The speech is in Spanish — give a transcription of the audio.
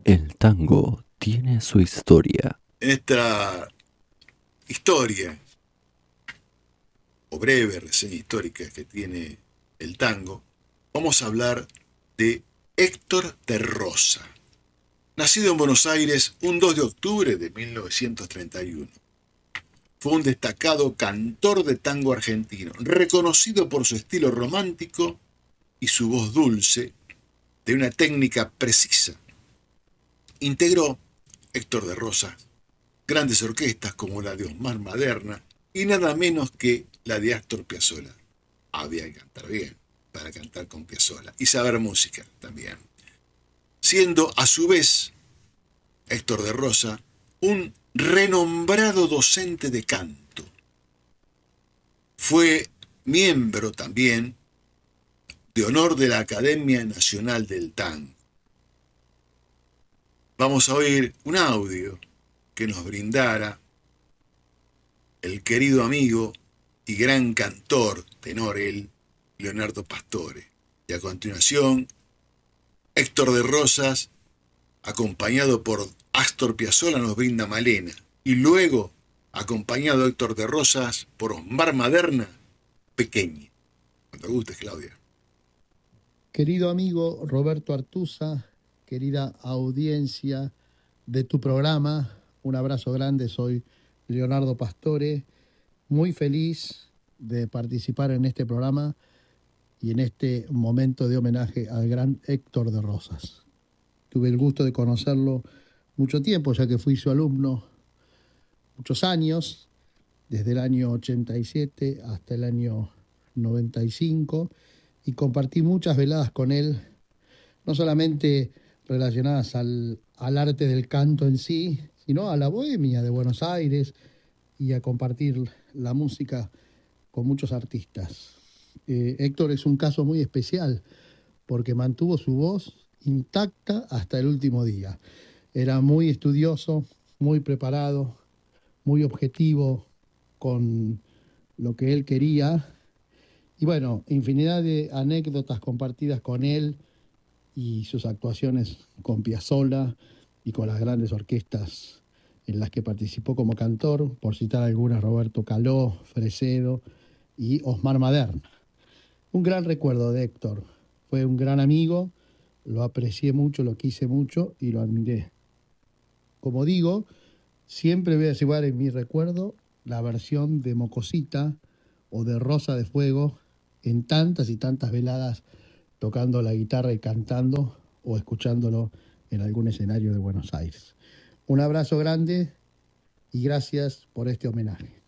El tango tiene su historia. En esta historia, o breve reseña histórica que tiene el tango, vamos a hablar de Héctor de Rosa, nacido en Buenos Aires un 2 de octubre de 1931. Fue un destacado cantor de tango argentino, reconocido por su estilo romántico y su voz dulce, de una técnica precisa. Integró, Héctor de Rosa, grandes orquestas como la de Osmar Maderna y nada menos que la de Astor Piazzolla. Había que cantar bien para cantar con Piazzolla y saber música también. Siendo a su vez Héctor de Rosa un renombrado docente de canto. Fue miembro también de honor de la Academia Nacional del Tango. Vamos a oír un audio que nos brindara el querido amigo y gran cantor, tenor él, Leonardo Pastore. Y a continuación, Héctor de Rosas, acompañado por Astor Piazzolla, nos brinda Malena. Y luego, acompañado Héctor de Rosas por Osmar Maderna, Pequeña. Cuando gustes, Claudia. Querido amigo Roberto Artuza, querida audiencia de tu programa, un abrazo grande, soy Leonardo Pastore, muy feliz de participar en este programa y en este momento de homenaje al gran Héctor de Rosas. Tuve el gusto de conocerlo mucho tiempo, ya que fui su alumno muchos años, desde el año 87 hasta el año 95, y compartí muchas veladas con él, no solamente relacionadas al arte del canto en sí, sino a la bohemia de Buenos Aires y a compartir la música con muchos artistas. Héctor es un caso muy especial porque mantuvo su voz intacta hasta el último día. Era muy estudioso, muy preparado, muy objetivo con lo que él quería. Y bueno, infinidad de anécdotas compartidas con él y sus actuaciones con Piazzolla y con las grandes orquestas en las que participó como cantor, por citar algunas, Roberto Caló, Fresedo y Osmar Maderna. Un gran recuerdo de Héctor. Fue un gran amigo, lo aprecié mucho, lo quise mucho y lo admiré. Como digo, siempre voy a llevar en mi recuerdo la versión de Mocosita o de Rosa de Fuego en tantas y tantas veladas tocando la guitarra y cantando o escuchándolo en algún escenario de Buenos Aires. Un abrazo grande y gracias por este homenaje.